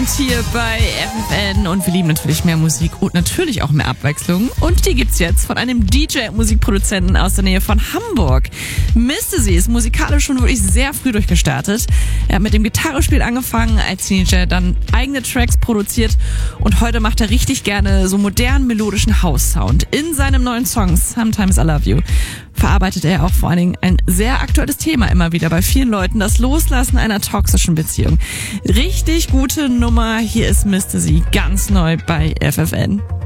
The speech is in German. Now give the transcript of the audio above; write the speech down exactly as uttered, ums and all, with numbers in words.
Abend hier bei F F N und wir lieben natürlich mehr Musik und natürlich auch mehr Abwechslung. Und die gibt's jetzt von einem D J-Musikproduzenten aus der Nähe von Hamburg. Misty ist musikalisch schon wirklich sehr früh durchgestartet. Er hat mit dem Gitarrespiel angefangen, als Teenager dann eigene Tracks produziert und heute macht er richtig gerne so modernen melodischen House-Sound. In seinem neuen Song Sometimes I Love You verarbeitet er auch vor allen Dingen ein sehr aktuelles Thema immer wieder bei vielen Leuten, das Loslassen einer toxischen Beziehung. Richtig gute Nummer, hier ist Misty ganz neu bei F F N.